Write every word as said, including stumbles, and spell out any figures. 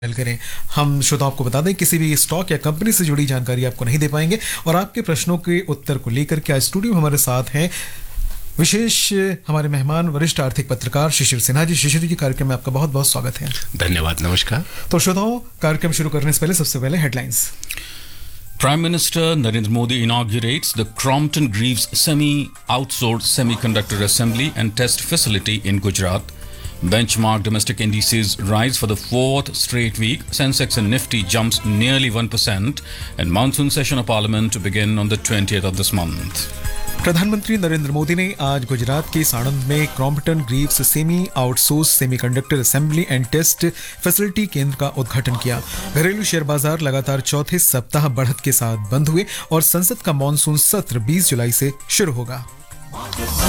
करें। हम श्रोताओं को बता दें, किसी भी स्टॉक या कंपनी से जुड़ी जानकारी आपको नहीं दे पाएंगे और आपके प्रश्नों के उत्तर को लेकर के आज स्टूडियो में हमारे साथ हैं विशेष हमारे मेहमान वरिष्ठ आर्थिक पत्रकार शिशिर सिन्हा जी। शिशिर जी, कार्यक्रम में आपका बहुत बहुत स्वागत है। धन्यवाद, नमस्कार। तो श्रोताओं, कार्यक्रम शुरू करने से पहले सबसे पहले headlines. Prime Minister Narendra Modi inaugurates the Crompton Greaves semi-outsourced semiconductor assembly and test facility in Gujarat. Benchmark domestic indices rise for the fourth straight week. Sensex and Nifty jumps nearly one percent and monsoon session of Parliament to begin on the twentieth of this month. प्रधानमंत्री नरेंद्र मोदी ने आज गुजरात के साणंद में Crompton Greaves semi outsource semiconductor assembly and test facility केंद्र का उद्घाटन किया। घरेलू शेयर बाजार लगातार चौथे सप्ताह बढ़त के साथ बंद हुए और संसद का मॉनसून सत्र बीस जुलाई से शुरू होगा।